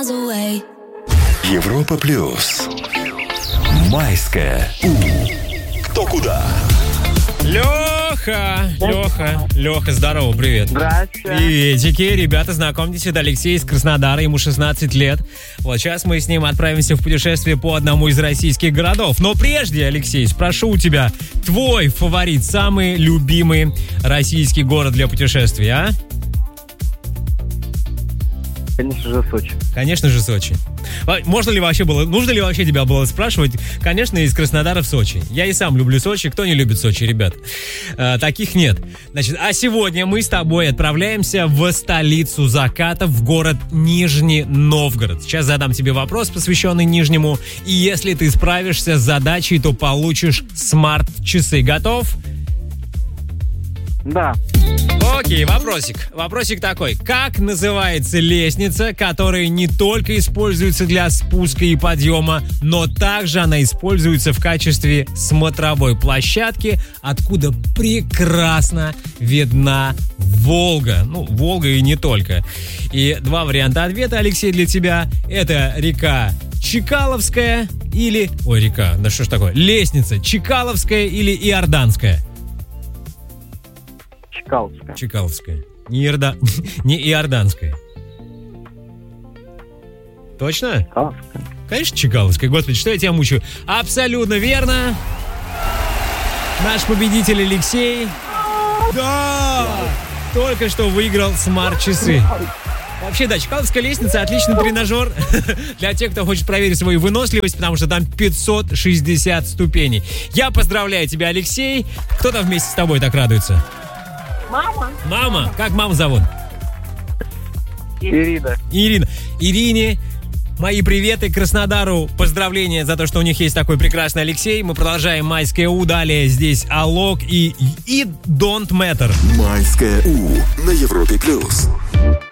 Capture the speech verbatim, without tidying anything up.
Европа плюс. Майская У. Кто куда? Леха, Леха, Леха, здорово, привет. Здравствуйте. Приветики, ребята, знакомьтесь, это Алексей из Краснодара, ему шестнадцать лет. Вот сейчас мы с ним отправимся в путешествие по одному из российских городов. Но прежде, Алексей, спрошу у тебя, твой фаворит, самый любимый российский город для путешествия, а? Конечно же, Сочи. Конечно же, Сочи. Можно ли вообще было, нужно ли вообще тебя было спрашивать? Конечно, из Краснодара в Сочи. Я и сам люблю Сочи. Кто не любит Сочи, ребят? Э, таких нет. Значит, а сегодня мы с тобой отправляемся в столицу заката, в город Нижний Новгород. Сейчас задам тебе вопрос, посвященный Нижнему. И если ты справишься с задачей, то получишь смарт-часы. Готов? Да. Окей, вопросик. Вопросик такой. Как называется лестница, которая не только используется для спуска и подъема, но также она используется в качестве смотровой площадки, откуда прекрасно видна Волга. Ну, Волга и не только. И два варианта ответа, Алексей, для тебя. Это река Чкаловская или... Ой, река, да что ж такое? Лестница Чкаловская или Иорданская? Чкаловская. Чкаловская. Не, Иорда... не Иорданская. Точно? Чкаловская. Конечно, Чкаловская. Господи, что я тебя мучаю? Абсолютно верно. Наш победитель Алексей. Да! Только что выиграл смарт-часы. Вообще, да, Чкаловская лестница — отличный тренажер для тех, кто хочет проверить свою выносливость, потому что там пятьсот шестьдесят ступеней. Я поздравляю тебя, Алексей. Кто там вместе с тобой так радуется? Мама. Мама? Как маму зовут? Ирина. Ирина. Ирине мои приветы, Краснодару поздравления за то, что у них есть такой прекрасный Алексей. Мы продолжаем Майская У. Далее здесь Алок и It Don't Matter. Майская У на Европе плюс.